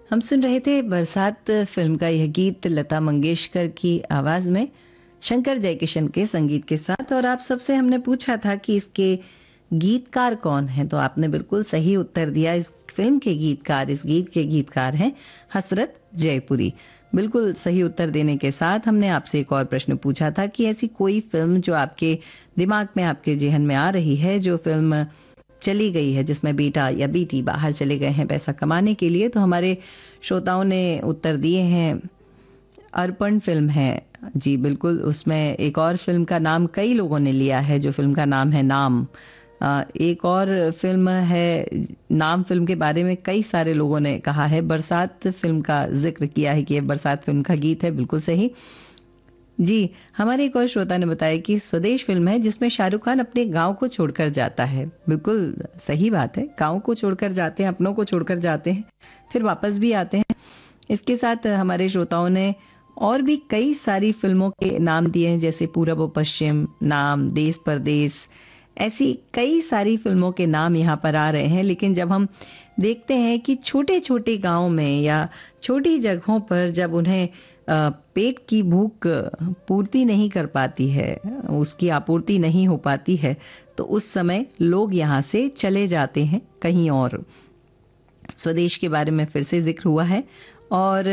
हम सुन रहे थे बरसात फिल्म का यह गीत लता मंगेशकर की आवाज में शंकर जयकिशन के संगीत के साथ। और आप सबसे हमने पूछा था कि इसके गीतकार कौन हैं, तो आपने बिल्कुल सही उत्तर दिया। इस फिल्म के गीतकार, इस गीत के गीतकार हैं हसरत जयपुरी। बिल्कुल सही उत्तर देने के साथ हमने आपसे एक और प्रश्न पूछा था कि ऐसी कोई फिल्म जो आपके दिमाग में, आपके जेहन में आ रही है, जो फिल्म चली गई है जिसमें बेटा या बेटी बाहर चले गए हैं पैसा कमाने के लिए। तो हमारे श्रोताओं ने उत्तर दिए हैं अर्पण फिल्म है जी, बिल्कुल। उसमें एक और फिल्म का नाम कई लोगों ने लिया है, जो फिल्म का नाम है नाम। एक और फिल्म है, नाम फिल्म के बारे में कई सारे लोगों ने कहा है। बरसात फिल्म का जिक्र किया है कि ये बरसात फिल्म का गीत है, बिल्कुल सही जी। हमारे एक और श्रोता ने बताया कि स्वदेश फिल्म है जिसमें शाहरुख खान अपने गांव को छोड़कर जाता है। बिल्कुल सही बात है, गांव को छोड़कर जाते हैं, अपनों को छोड़कर जाते हैं, फिर वापस भी आते हैं। इसके साथ हमारे श्रोताओं ने और भी कई सारी फिल्मों के नाम दिए हैं, जैसे पूरब व पश्चिम, नाम, देश परदेश, ऐसी कई सारी फिल्मों के नाम यहाँ पर आ रहे हैं। लेकिन जब हम देखते हैं कि छोटे छोटे गांव में या छोटी जगहों पर जब उन्हें पेट की भूख पूर्ति नहीं कर पाती है, उसकी आपूर्ति नहीं हो पाती है, तो उस समय लोग यहाँ से चले जाते हैं कहीं और। स्वदेश के बारे में फिर से जिक्र हुआ है। और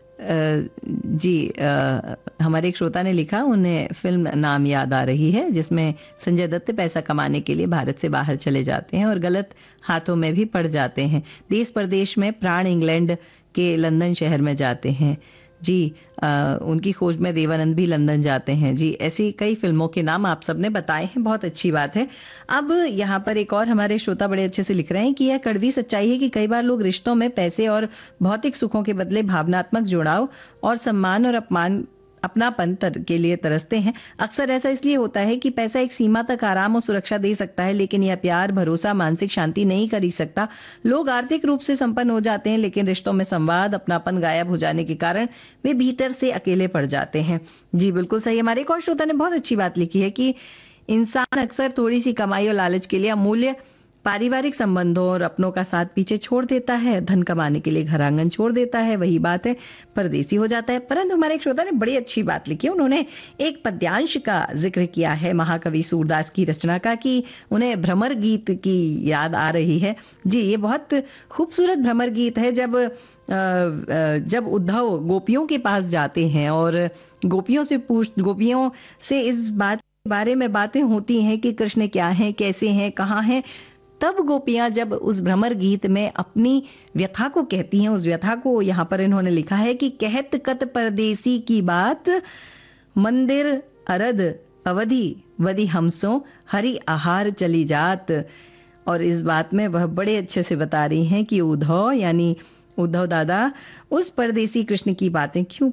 हमारे एक श्रोता ने लिखा, उन्हें फिल्म नाम याद आ रही है जिसमें संजय दत्त पैसा कमाने के लिए भारत से बाहर चले जाते हैं और गलत हाथों में भी पड़ जाते हैं। देश परदेश में प्राण इंग्लैंड के लंदन शहर में जाते हैं जी। उनकी खोज में देवानंद भी लंदन जाते हैं जी। ऐसी कई फिल्मों के नाम आप सबने बताए हैं, बहुत अच्छी बात है। अब यहाँ पर एक और हमारे श्रोता बड़े अच्छे से लिख रहे हैं कि यह कड़वी सच्चाई है कि कई बार लोग रिश्तों में पैसे और भौतिक सुखों के बदले भावनात्मक जुड़ाव और सम्मान और अपनापन के लिए तरसते हैं। अक्सर ऐसा इसलिए होता है कि पैसा एक सीमा तक आराम और सुरक्षा दे सकता है, लेकिन यह प्यार, भरोसा, मानसिक शांति नहीं खरीद सकता। लोग आर्थिक रूप से संपन्न हो जाते हैं, लेकिन रिश्तों में संवाद, अपनापन गायब हो जाने के कारण वे भीतर से अकेले पड़ जाते हैं जी। बिल्कुल सही। हमारे एक और श्रोता ने बहुत अच्छी बात लिखी है कि इंसान अक्सर थोड़ी सी कमाई और लालच के लिए अमूल्य पारिवारिक संबंधों और अपनों का साथ पीछे छोड़ देता है, धन कमाने के लिए घर आंगन छोड़ देता है, वही बात है, परदेसी हो जाता है। परंतु हमारे एक श्रोता ने बड़ी अच्छी बात लिखी, उन्होंने एक पद्यांश का जिक्र किया है महाकवि सूरदास की रचना का, कि उन्हें भ्रमर गीत की याद आ रही है जी। ये बहुत खूबसूरत भ्रमर गीत है। जब उद्धव गोपियों के पास जाते हैं और गोपियों से इस बात के बारे में बातें होती हैं कि कृष्ण क्या हैं, कैसे हैं, कहाँ हैं, तब गोपियां जब उस भ्रमर गीत में अपनी व्यथा को कहती हैं, उस व्यथा को यहाँ पर इन्होंने लिखा है कि कहत कत परदेसी की बात, मंदिर अरद अवधि वधि हमसो हरि आहार चली जात। और इस बात में वह बड़े अच्छे से बता रही हैं कि उद्धव यानी उद्धव दादा उस परदेसी कृष्ण की बातें क्यों